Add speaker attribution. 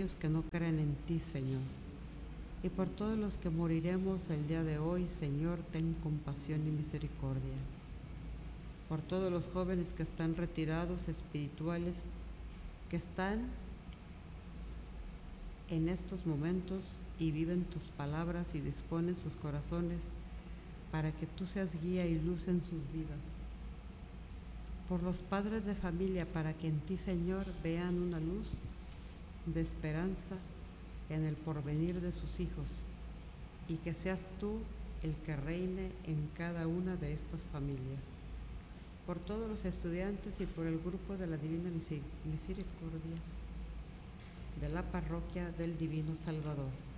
Speaker 1: aquellos que no creen en ti, Señor. Y por todos los que moriremos el día de hoy, Señor, ten compasión y misericordia. Por todos los jóvenes que están retirados espirituales, que están en estos momentos y viven tus palabras y disponen sus corazones para que tú seas guía y luz en sus vidas. Por los padres de familia, para que en ti, Señor, vean una luz de esperanza en el porvenir de sus hijos, y que seas tú el que reine en cada una de estas familias. Por todos los estudiantes y por el grupo de la Divina Misericordia de la Parroquia del Divino Salvador.